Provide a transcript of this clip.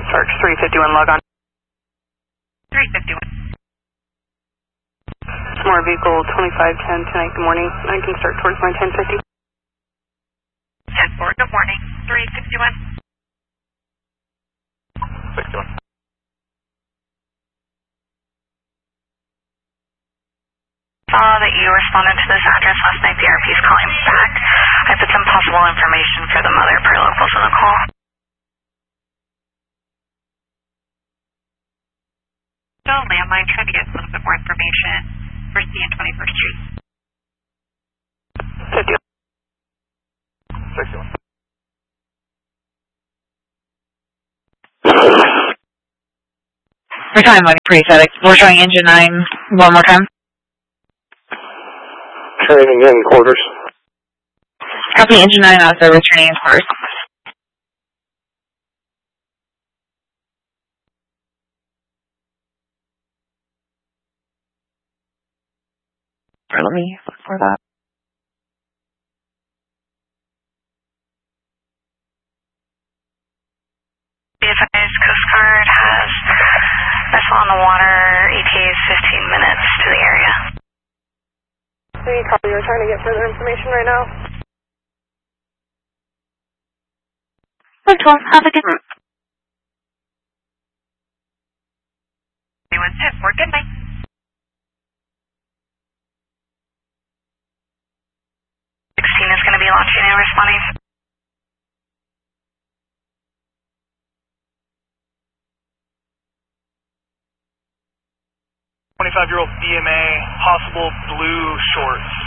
Sharks 351 log on. 351. More vehicle 2510 tonight, good morning. I can start towards my 1050. 10-4, good morning. 351. 61. Saw that you responded to this address last night. The RP is calling back. I put some possible information for the mother per locals in the call. So landline, trying to get a little bit more information for C and 21st Street. 50. 61. We're talking about pre-static. We're showing engine 9 one more time. Training in quarters. Copy engine 9 also returning in quarters. Let me look for that. BFI's Coast Guard has vessel on the water. ETA is 15 minutes to the area. Any copy, we're trying to get further information right now. Virtual, have a good one. 3110-4, good night. 16 is going to be launching and responding. .25-year-old BMA, possible blue shorts.